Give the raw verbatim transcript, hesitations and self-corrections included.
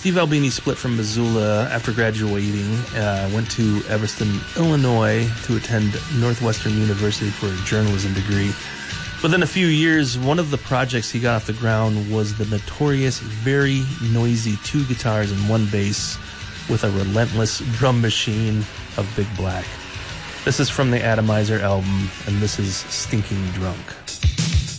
Steve Albini split from Missoula after graduating, uh, went to Evanston, Illinois to attend Northwestern University for a journalism degree. Within a few years, one of the projects he got off the ground was the notorious, very noisy two guitars and one bass with a relentless drum machine of Big Black. This is from the Atomizer album, and this is Stinking Drunk.